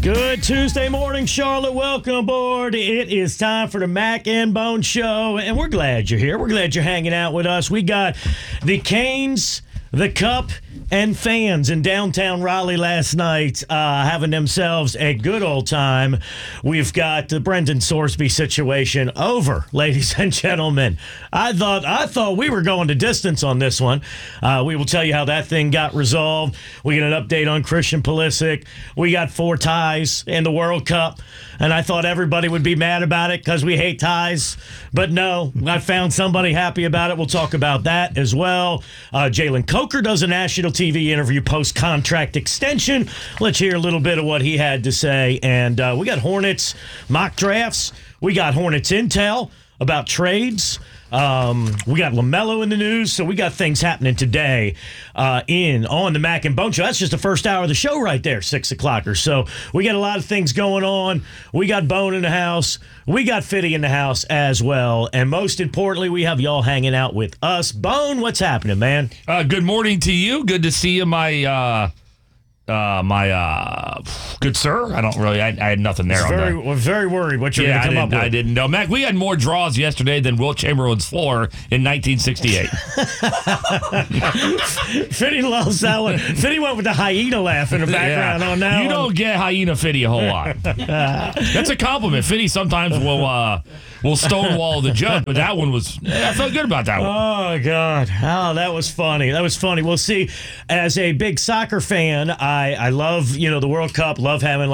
Good Tuesday morning, Charlotte. Welcome aboard. It is time for the Mac and Bone Show, and we're glad you're here. We're glad you're hanging out with us. We got the Canes, the Cup, and fans in downtown Raleigh last night having themselves a good old time. We've got the Brendan Sorsby situation over, ladies and gentlemen. I thought we were going to distance on this one. We will tell you how that thing got resolved. We get an update on Christian Pulisic. We got 4 ties in the World Cup, and I thought everybody would be mad about it because we hate ties. But no, I found somebody happy about it. We'll talk about that as well. Jalen Coker does a national TV interview post-contract extension. Let's hear a little bit of what he had to say. And we got Hornets mock drafts. We got Hornets intel about trades. We got LaMelo in the news, so we got things happening today on the Mac and Bone Show. That's just the first hour of the show right there, 6 o'clockers. So we got a lot of things going on. We got Bone in the house. We got Fitty in the house as well. And most importantly, we have y'all hanging out with us. Bone, what's happening, man? Good morning to you. Good to see you, my good sir. I had nothing there. We're very worried what you're going to come up with. I didn't know. Mac, we had more draws yesterday than Wilt Chamberlain's floor in 1968. Fitty loves that one. Fitty went with the hyena laugh in the background on that You don't get hyena Fitty a whole lot. That's a compliment. Fitty sometimes will stonewall the judge, but that one was, I felt good about that one. Oh, God. Oh, that was funny. We'll see. As a big soccer fan, I love, the World Cup, love having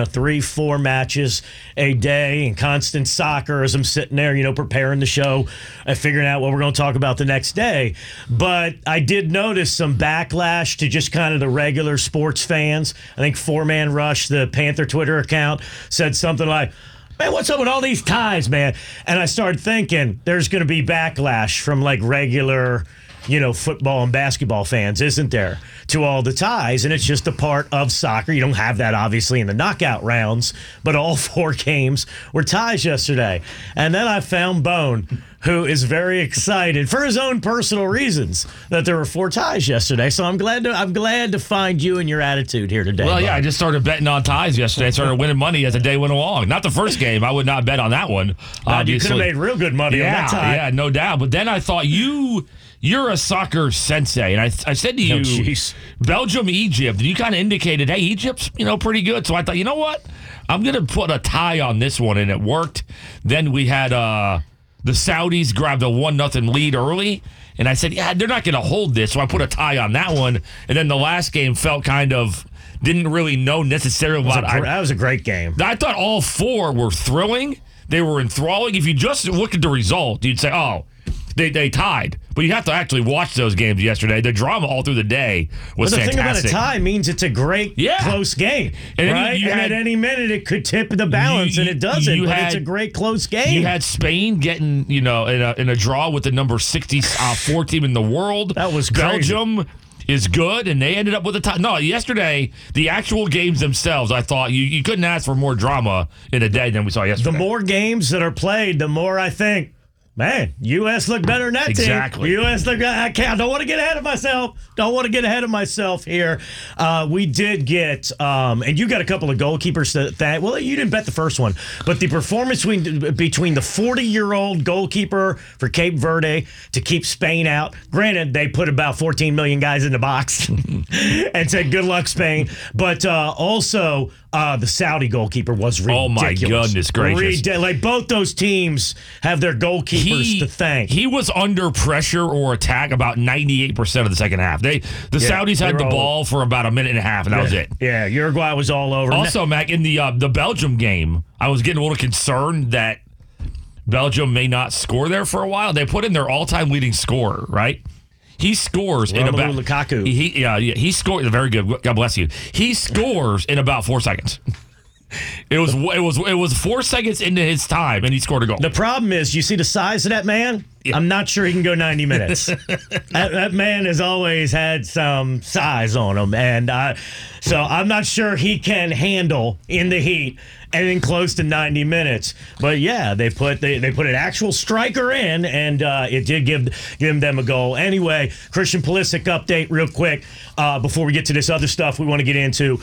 3-4 matches a day and constant soccer as I'm sitting there, preparing the show and figuring out what we're going to talk about the next day. But I did notice some backlash to just kind of the regular sports fans. I think 4Man Rush, the Panther Twitter account, said something like, "Man, what's up with all these ties, man?" And I started thinking there's going to be backlash from regular, football and basketball fans, isn't there, to all the ties? And it's just a part of soccer. You don't have that, obviously, in the knockout rounds, but all 4 games were ties yesterday. And then I found Bone, who is very excited for his own personal reasons that there were 4 ties yesterday. So I'm glad to find you and your attitude here today. Well, Bone. yeah, I just started betting on ties yesterday. I started winning money as the day went along. Not the first game. I would not bet on that one. You could have made real good money on that tie. Yeah, no doubt. But then I thought you're a soccer sensei, and I said to you, Belgium, Egypt, and you kind of indicated, hey, Egypt's pretty good. So I thought, you know what, I'm gonna put a tie on this one, and it worked. Then we had the Saudis grabbed a 1-0 lead early, and I said, yeah, they're not gonna hold this, so I put a tie on that one. And then the last game felt didn't really know necessarily what. That was a great game. I thought all 4 were thrilling. They were enthralling. If you just look at the result, you'd say, oh, They tied, but you have to actually watch those games yesterday. The drama all through the day was fantastic. The thing about a tie means it's a great, close game, right? At any minute it could tip the balance, and it doesn't. But it's a great close game. You had Spain getting, in a draw with the number 64 team in the world. That was crazy. Belgium is good, and they ended up with a tie. No, yesterday, the actual games themselves, I thought you couldn't ask for more drama in a day than we saw yesterday. The more games that are played, the more I think, man, U.S. look better than that team. Exactly. U.S. look. I don't want to get ahead of myself here. We did get, and you got a couple of goalkeepers that. Well, you didn't bet the first one, but the performance between the 40-year-old goalkeeper for Cape Verde to keep Spain out. Granted, they put about 14 million guys in the box and said, "Good luck, Spain." But also. The Saudi goalkeeper was ridiculous. Oh, my goodness gracious. Both those teams have their goalkeepers to thank. He was under pressure or attack about 98% of the second half. The Saudis had the ball for about a minute and a half, and that was it. Yeah, Uruguay was all over. Also, Mac, in the Belgium game, I was getting a little concerned that Belgium may not score there for a while. They put in their all-time leading scorer, right? He scores in about Lukaku. He scored very good. God bless you. He scores in about 4 seconds. It was 4 seconds into his time, and he scored a goal. The problem is, you see the size of that man. I'm not sure he can go 90 minutes. that man has always had some size on him, and so I'm not sure he can handle in the heat anything close to 90 minutes. But yeah, they put an actual striker in, and it did give them a goal. Anyway, Christian Pulisic update real quick before we get to this other stuff we want to get into.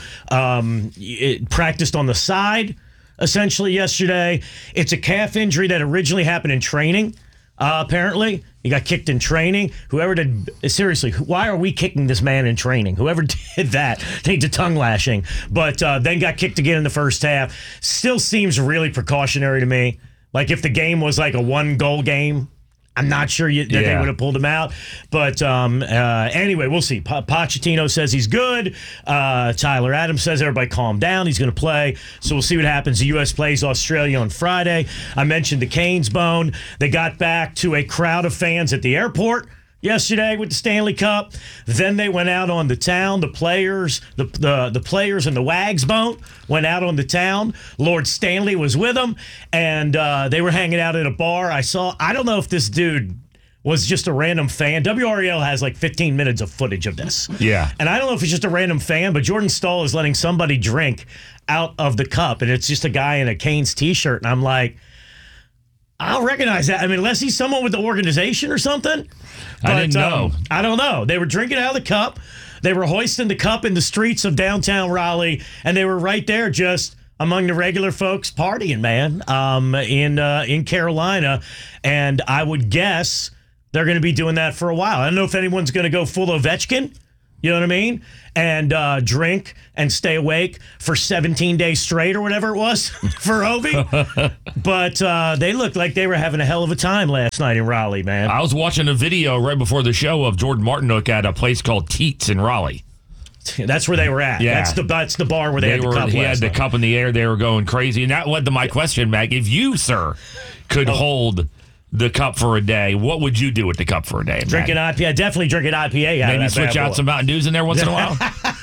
It practiced on the side essentially yesterday. It's a calf injury that originally happened in training. Apparently, he got kicked in training. Whoever did, seriously, why are we kicking this man in training? Whoever did that needs a tongue lashing. But then got kicked again in the first half. Still seems really precautionary to me. Like if the game was like a 1-goal game, I'm not sure that they would have pulled him out. But anyway, we'll see. Pochettino says he's good. Tyler Adams says everybody calm down. He's going to play. So we'll see what happens. The U.S. plays Australia on Friday. I mentioned the Canes bone. They got back to a crowd of fans at the airport yesterday with the Stanley Cup. Then they went out on the town. The players, the players and the Wags boat went out on the town. Lord Stanley was with them, and they were hanging out at a bar. I don't know if this dude was just a random fan. WREL has like 15 minutes of footage of this. Yeah. And I don't know if he's just a random fan, but Jordan Stahl is letting somebody drink out of the cup, and it's just a guy in a Canes t-shirt, and I'm like, I'll recognize that. I mean, unless he's someone with the organization or something. But, I didn't know. I don't know. They were drinking out of the cup. They were hoisting the cup in the streets of downtown Raleigh, and they were right there just among the regular folks partying, man, in Carolina. And I would guess they're going to be doing that for a while. I don't know if anyone's going to go full Ovechkin. You know what I mean? And drink and stay awake for 17 days straight or whatever it was for Ovi. But they looked like they were having a hell of a time last night in Raleigh, man. I was watching a video right before the show of Jordan Martinook at a place called Teats in Raleigh. That's where they were at. Yeah. That's the bar where they had the cup. He had the cup in the air. They were going crazy. And that led to my question, Mac. If you, sir, could hold the cup for a day, what would you do with the cup for a day? Drinking IPA. Definitely drinking IPA. Maybe switch out some Mountain Dews in there once in a while.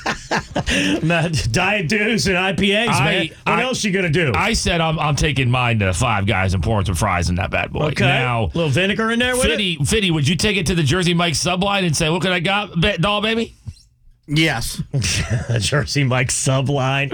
Diet Dews and IPAs, man. What else you gonna do? I said I'm taking mine to Five Guys and pouring some fries in that bad boy. Okay. Now, a little vinegar in there with it? Fitty, would you take it to the Jersey Mike subline and say, look what I got, doll baby? Yes. Jersey Mike subline.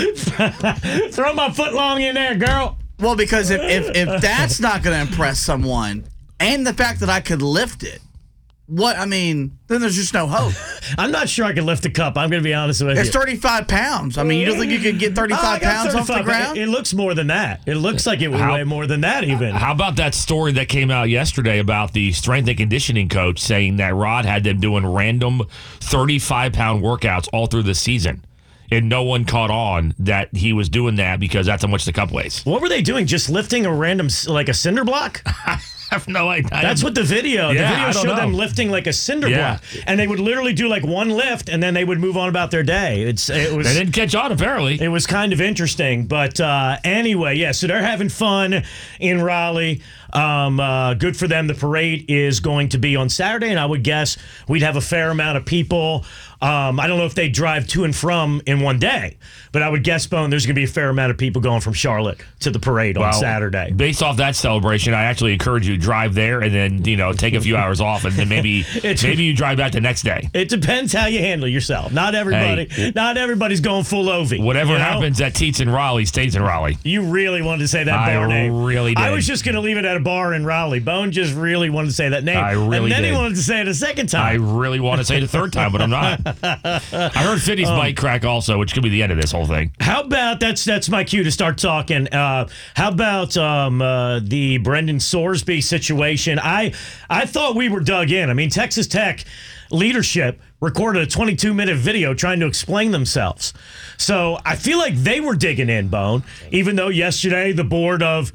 Throw my foot long in there, girl. Well, because if that's not going to impress someone, and the fact that I could lift it, then there's just no hope. I'm not sure I could lift the cup. I'm going to be honest with you. It's 35 pounds. I mean, you don't think you could get 35 pounds off the ground? It looks more than that. It looks like it would weigh more than that even. How about that story that came out yesterday about the strength and conditioning coach saying that Rod had them doing random 35-pound workouts all through the season? And no one caught on that he was doing that because that's how much the cup weighs. What were they doing? Just lifting a random, like a cinder block? I have no idea. That's what the video showed them lifting like a cinder block. And they would literally do like one lift and then they would move on about their day. It was. They didn't catch on, apparently. It was kind of interesting. But anyway, yeah, so they're having fun in Raleigh. Good for them. The parade is going to be on Saturday, and I would guess we'd have a fair amount of people. I don't know if they drive to and from in one day, but I would guess, Bone, there's going to be a fair amount of people going from Charlotte to the parade on Saturday. Based off that celebration, I actually encourage you to drive there and then, take a few hours off, and then maybe you drive back the next day. It depends how you handle yourself. Not everybody's going full Ovi. Whatever happens at Teats in Raleigh stays in Raleigh. You really wanted to say that bar name. I really did. I was just going to leave it at a bar in Raleigh. Bone just really wanted to say that name. I really did. And then he wanted to say it a second time. I really want to say it a third time, but I'm not. I heard Fitty's mic crack also, which could be the end of this whole thing. How about, that's my cue to start talking. How about the Brendan Sorsby situation? I thought we were dug in. I mean, Texas Tech leadership recorded a 22-minute video trying to explain themselves. So I feel like they were digging in, Bone, even though yesterday the board of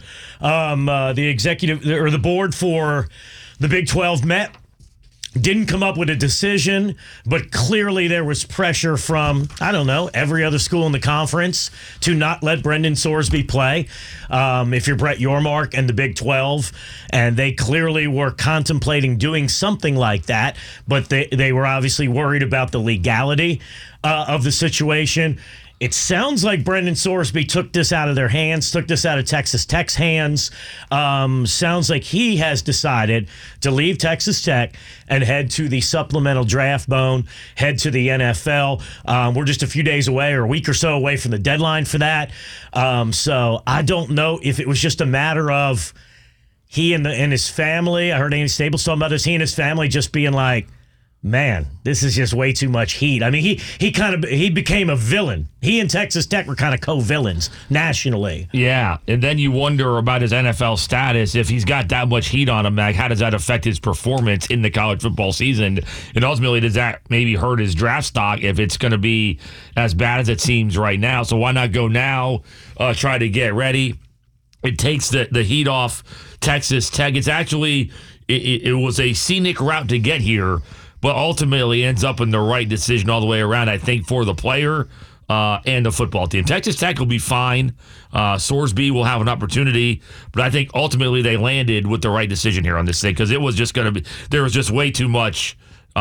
the board for the Big 12 met. Didn't come up with a decision, but clearly there was pressure from, every other school in the conference to not let Brendan Sorsby play. If you're Brett Yormark and the Big 12, and they clearly were contemplating doing something like that, but they were obviously worried about the legality of the situation. It sounds like Brendan Sorsby took this out of their hands, took this out of Texas Tech's hands. Sounds like he has decided to leave Texas Tech and head to the supplemental draft, Bone, head to the NFL. We're just a few days away or a week or so away from the deadline for that. So I don't know if it was just a matter of he and his family. I heard Andy Staples talking about this. He and his family just being like, man, this is just way too much heat. I mean, he became a villain. He and Texas Tech were kind of co-villains nationally. Yeah, and then you wonder about his NFL status. If he's got that much heat on him, like, how does that affect his performance in the college football season? And ultimately, does that maybe hurt his draft stock if it's going to be as bad as it seems right now? So why not go now, try to get ready? It takes the heat off Texas Tech. It's actually, it was a scenic route to get here, but ultimately ends up in the right decision all the way around, I think, for the player and the football team. Texas Tech will be fine. Sorsby will have an opportunity, but I think ultimately they landed with the right decision here on this thing because it was just going to be, there was just way too much.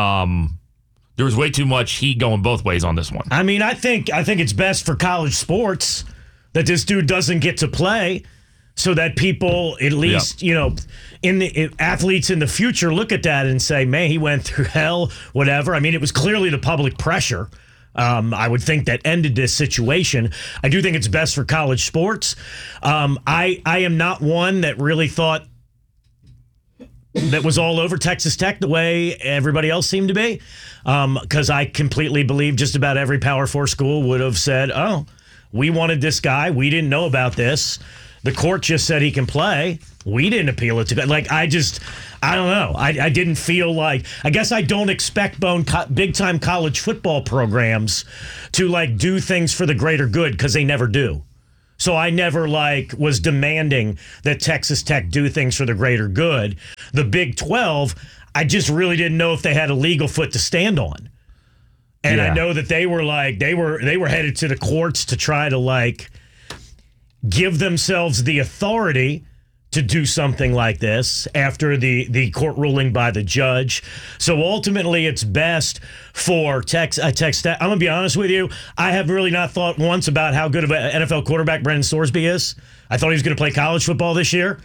There was way too much heat going both ways on this one. I mean, I think it's best for college sports that this dude doesn't get to play, so that people, at least, athletes in the future look at that and say, man, he went through hell, whatever. I mean, it was clearly the public pressure, I would think, that ended this situation. I do think it's best for college sports. I am not one that really thought that was all over Texas Tech the way everybody else seemed to be, because I completely believe just about every Power 4 school would have said, oh, we wanted this guy. We didn't know about this. The court just said he can play. We didn't appeal it to. Like, I don't know. I didn't feel like. I guess I don't expect big time college football programs to like do things for the greater good because they never do. So I never was demanding that Texas Tech do things for the greater good. The Big 12, I just really didn't know if they had a legal foot to stand on. And I know that they were headed to the courts to try to give themselves the authority to do something like this after the court ruling by the judge. So ultimately, it's best for Texas Tech. I'm going to be honest with you. I have really not thought once about how good of an NFL quarterback Brendan Sorsby is. I thought he was going to play college football this year.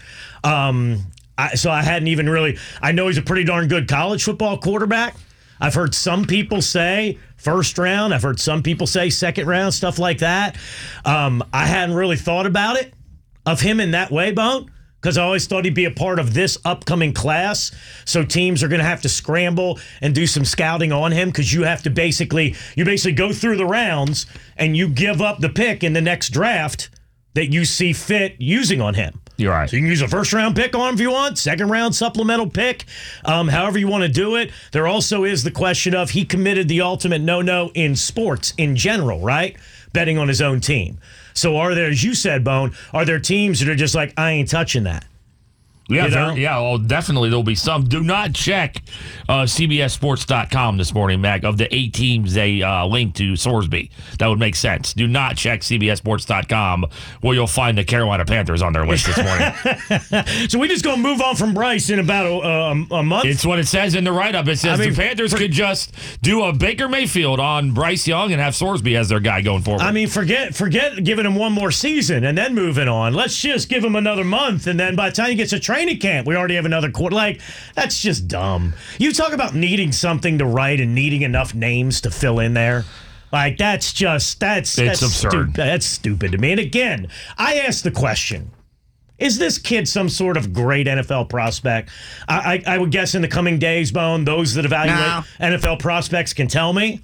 So I hadn't even really. I know he's a pretty darn good college football quarterback. I've heard some people say first round. I've heard some people say second round, stuff like that. I hadn't really thought about it of him in that way, Bone, because I always thought he'd be a part of this upcoming class. So teams are going to have to scramble and do some scouting on him because you have to basically go through the rounds and you give up the pick in the next draft that you see fit using on him. You're right. So you can use a first-round pick on him if you want, second-round supplemental pick, however you want to do it. There also is the question of he committed the ultimate no-no in sports in general, right? Betting on his own team. So are there, as you said, Bone, are there teams that are just like, I ain't touching that? Yeah, well, definitely there'll be some. Do not check CBSSports.com this morning, Mac. Of the 8 teams they linked to Sorsby, that would make sense. Do not check CBSSports.com where you'll find the Carolina Panthers on their list this morning. So we just going to move on from Bryce in about a month? It's what it says in the write-up. It says the Panthers could just do a Baker Mayfield on Bryce Young and have Sorsby as their guy going forward. I mean, forget giving him one more season and then moving on. Let's just give him another month, and then by the time he gets to training camp, we already have another quarter. That's just dumb. You talk about needing something to write and needing enough names to fill in there. That's absurd. That's stupid to me. And again, I ask the question, is this kid some sort of great NFL prospect? I would guess in the coming days, Bone, those that evaluate NFL prospects can tell me.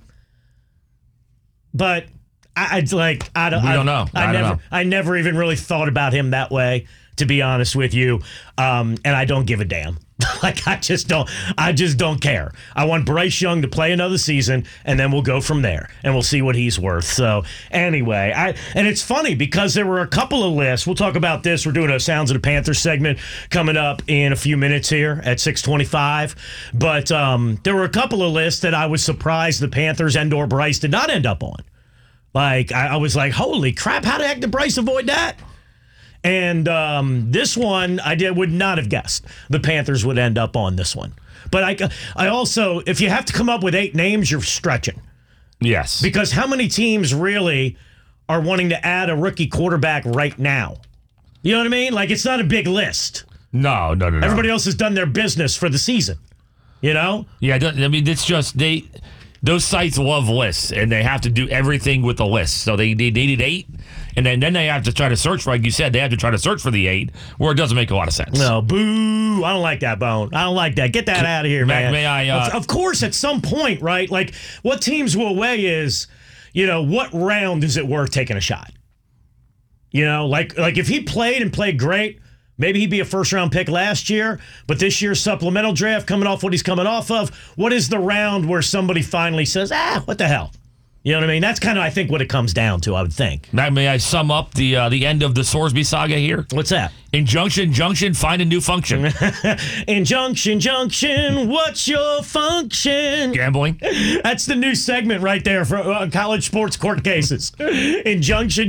But I don't know. I never even really thought about him that way, to be honest with you. And I don't give a damn. I just don't care. I want Bryce Young to play another season, and then we'll go from there, and we'll see what he's worth. So anyway, and it's funny because there were a couple of lists. We'll talk about this. We're doing a Sounds of the Panthers segment coming up in a few minutes here at 6:25. But there were a couple of lists that I was surprised the Panthers and/or Bryce did not end up on. I was like, holy crap, how the heck did Bryce avoid that? And this one, would not have guessed the Panthers would end up on this one. But I also, if you have to come up with 8 names, you're stretching. Yes. Because how many teams really are wanting to add a rookie quarterback right now. You know what I mean? Like, it's not a big list. No. Everybody else has done their business for the season. You know? Yeah, I mean, it's just those sites love lists, and they have to do everything with the list. So they needed 8, and then they have to try to search, like you said, they have to try to search for the 8, where it doesn't make a lot of sense. No, boo. I don't like that, Bone. I don't like that. Get that out of here, man. May I, of course, at some point, right? Like, what teams will weigh is, what round is it worth taking a shot? Like if he played great, maybe he'd be a first-round pick last year, but this year's supplemental draft, coming off what he's coming off of, what is the round where somebody finally says, what the hell? You know what I mean? That's kind of, I think, what it comes down to, I would think. Matt, may I sum up the end of the Sorsby saga here? What's that? Injunction, find a new function. Injunction, what's your function? Gambling. That's the new segment right there for college sports court cases. Injunction.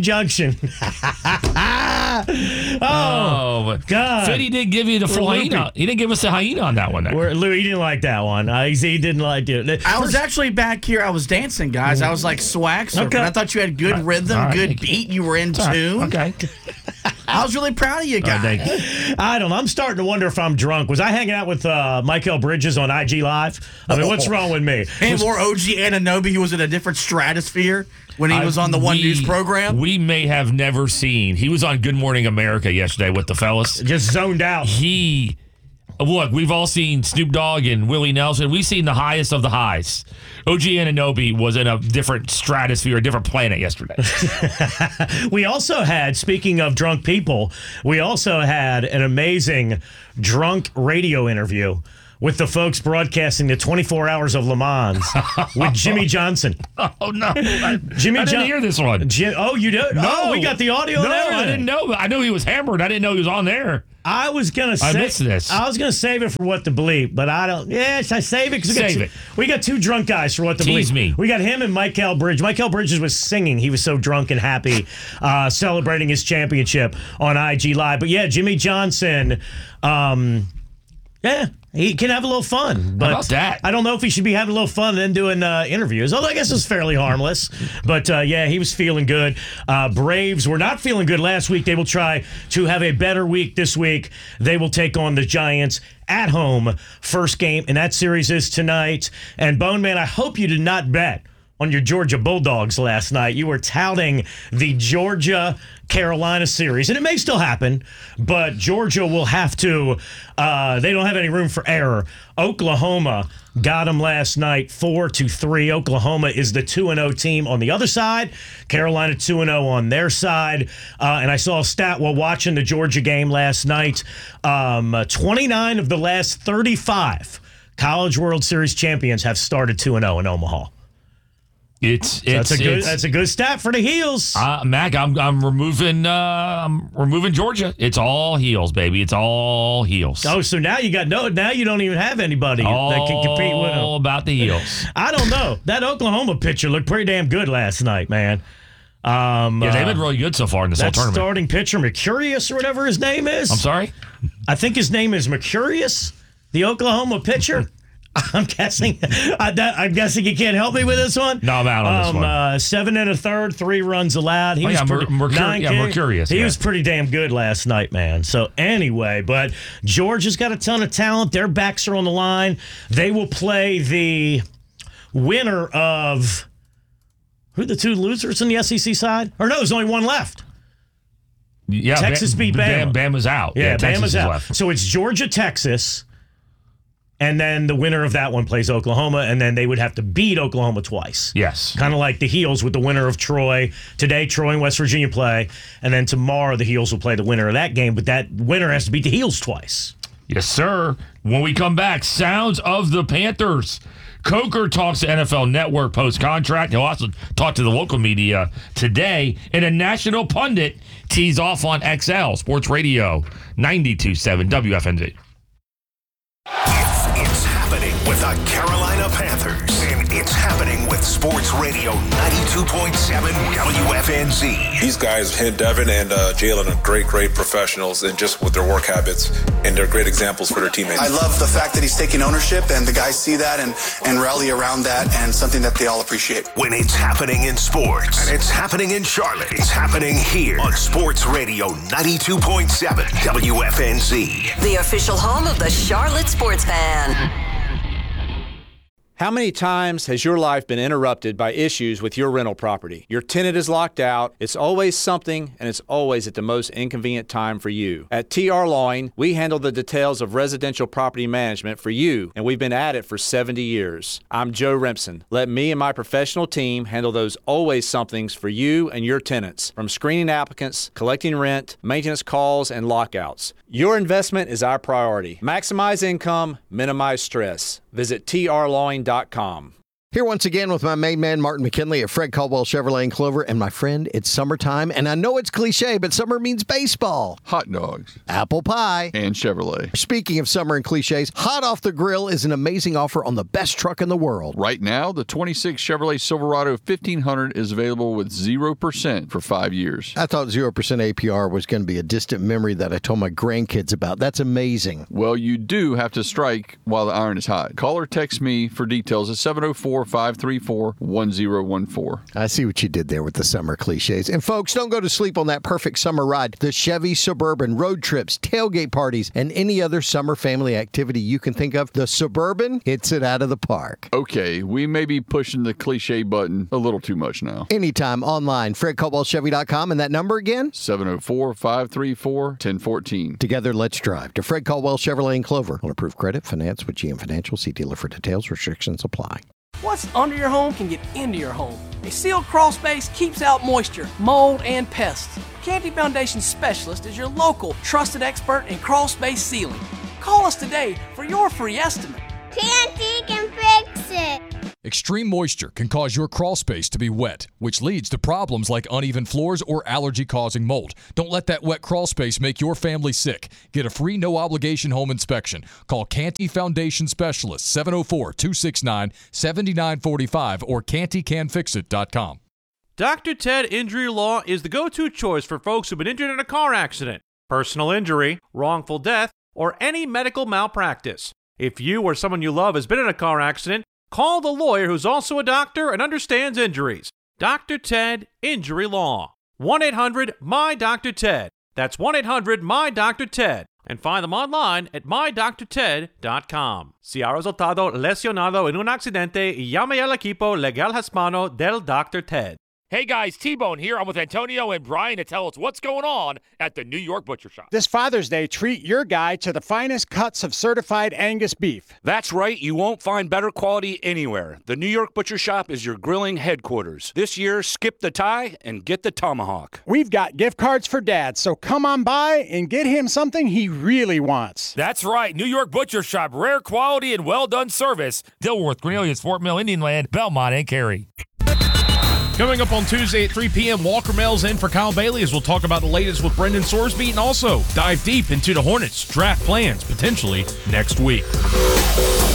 Oh, God. Fitty did give you the full hyena. He didn't give us the hyena on that one. Lou, he didn't like that one. He didn't like it. I was actually back here. I was dancing, guys. I was like swag surfing. Okay. I thought you had good rhythm, good beat. You were in tune. Okay. I was really proud of you guys. I don't know. I'm starting to wonder if I'm drunk. Was I hanging out with Michael Bridges on IG Live? I mean, what's wrong with me? And more OG Anunoby, who was in a different stratosphere when he was on the One News program. We may have never seen. He was on Good Morning America yesterday with the fellas. Just zoned out. Look, we've all seen Snoop Dogg and Willie Nelson. We've seen the highest of the highs. OG Anunoby was in a different stratosphere, a different planet yesterday. We also had, speaking of drunk people, we also had an amazing drunk radio interview with the folks broadcasting the 24 Hours of Le Mans with Jimmy Johnson. Oh, no. I didn't hear this one. You did? No. Oh, we got the audio and everything. I didn't know. I knew he was hammered. I didn't know he was on there. I was going to missed this. I was going to save it for What to Bleep, but I don't. Yes, I save it because we got two drunk guys for What to Bleep. Tease me. We got him and Michael Bridges. Michael Bridges was singing. He was so drunk and happy, celebrating his championship on IG Live. But yeah, Jimmy Johnson, he can have a little fun. But how about that? I don't know if he should be having a little fun and then doing interviews, although I guess it's fairly harmless. But he was feeling good. Braves were not feeling good last week. They will try to have a better week this week. They will take on the Giants at home. First game in that series is tonight. And Bone Man, I hope you did not bet on your Georgia Bulldogs last night. You were touting the Georgia-Carolina series, and it may still happen, but Georgia will have to, they don't have any room for error. Oklahoma got them last night 4-3. Oklahoma is the 2-0 team on the other side. Carolina 2-0 on their side. And I saw a stat while watching the Georgia game last night. 29 of the last 35 College World Series champions have started 2-0 in Omaha. That's a good stat for the Heels. Mac, I'm removing Georgia. It's all Heels, baby. It's all Heels. Oh, so now you don't even have anybody that can compete with them. All about the Heels. I don't know. That Oklahoma pitcher looked pretty damn good last night, man. They've been really good so far in this whole tournament. Starting pitcher Mercurius or whatever his name is. I'm sorry? I think his name is Mercurius, the Oklahoma pitcher. I'm guessing you can't help me with this one. No, I'm out on this one. 7 1/3, 3 runs allowed. Mercurius. He was pretty damn good last night, man. So anyway, but Georgia's got a ton of talent. Their backs are on the line. They will play the winner of who are the two losers in the SEC side? Or no, there's only one left. Yeah, Texas beat Bama. Bama's out. Yeah, Texas Bama's out. Left. So it's Georgia, Texas. And then the winner of that one plays Oklahoma, and then they would have to beat Oklahoma twice. Yes. Kind of like the Heels with the winner of Troy. Today, Troy and West Virginia play, and then tomorrow the Heels will play the winner of that game, but that winner has to beat the Heels twice. Yes, sir. When we come back, sounds of the Panthers. Coker talks to NFL Network post-contract. He'll also talk to the local media today, and a national pundit tees off on XL Sports Radio 92.7 WFNZ. It's happening with the Carolina Panthers. And It's happening with Sports Radio 92.7 WFNZ. These guys, Devin and Jalen, are great professionals and just with their work habits, and they're great examples for their teammates. I love the fact that he's taking ownership, and the guys see that and rally around that, and something that they all appreciate. When it's happening in sports, and it's happening in Charlotte, it's happening here on Sports Radio 92.7 WFNZ. The official home of the Charlotte Sports Fan. How many times has your life been interrupted by issues with your rental property? Your tenant is locked out, it's always something, and it's always at the most inconvenient time for you. At TR Lawing, we handle the details of residential property management for you, and we've been at it for 70 years. I'm Joe Rempson. Let me and my professional team handle those always somethings for you and your tenants, from screening applicants, collecting rent, maintenance calls, and lockouts. Your investment is our priority. Maximize income, minimize stress. Visit trlawing.com. Here once again with my main man, Martin McKinley at Fred Caldwell Chevrolet in Clover. And my friend, it's summertime, and I know it's cliche, but summer means baseball. Hot dogs. Apple pie. And Chevrolet. Speaking of summer and cliches, Hot Off the Grill is an amazing offer on the best truck in the world. Right now, the 26 Chevrolet Silverado 1500 is available with 0% for 5 years. I thought 0% APR was going to be a distant memory that I told my grandkids about. That's amazing. Well, you do have to strike while the iron is hot. Call or text me for details at 704-534-1014. I see what you did there with the summer cliches. And folks, don't go to sleep on that perfect summer ride. The Chevy Suburban, road trips, tailgate parties, and any other summer family activity you can think of, the Suburban hits it out of the park. Okay, we may be pushing the cliche button a little too much now. Anytime online, FredCaldwellChevy.com, and that number again? 704-534-1014. Together, let's drive to Fred Caldwell Chevrolet in Clover. On approved credit, finance with GM Financial. See dealer for details. Restrictions apply. What's under your home can get into your home. A sealed crawl space keeps out moisture, mold, and pests. Canty Foundation Specialist is your local trusted expert in crawl space sealing. Call us today for your free estimate. Canty can fix it. Extreme moisture can cause your crawl space to be wet, which leads to problems like uneven floors or allergy-causing mold. Don't let that wet crawl space make your family sick. Get a free no-obligation home inspection. Call Canty Foundation Specialist, 704-269-7945 or cantycanfixit.com. Dr. Ted Injury Law is the go-to choice for folks who've been injured in a car accident, personal injury, wrongful death, or any medical malpractice. If you or someone you love has been in a car accident, call the lawyer who's also a doctor and understands injuries. Dr. Ted Injury Law. 1-800-MY-DOCTOR-TED. That's 1-800-MY-DOCTOR-TED. And find them online at mydrted.com. Si ha resultado lesionado en un accidente, llame al equipo legal hispano del Dr. Ted. Hey guys, T-Bone here. I'm with Antonio and Brian to tell us what's going on at the New York Butcher Shop. This Father's Day, treat your guy to the finest cuts of certified Angus beef. That's right. You won't find better quality anywhere. The New York Butcher Shop is your grilling headquarters. This year, skip the tie and get the tomahawk. We've got gift cards for Dad, so come on by and get him something he really wants. That's right. New York Butcher Shop. Rare quality and well-done service. Dilworth, Cornelius, Fort Mill, Indian Land, Belmont, and Cary. Coming up on Tuesday at 3 p.m., Walker Mel's in for Kyle Bailey as we'll talk about the latest with Brendan Sorsby and also dive deep into the Hornets' draft plans potentially next week.